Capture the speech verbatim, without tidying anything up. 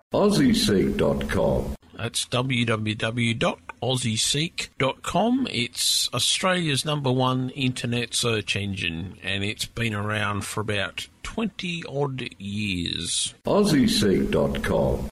Aussie Seek dot com. That's w w w dot aussie seek dot com. It's Australia's number one internet search engine, and it's been around for about twenty odd years. Aussie Seek dot com.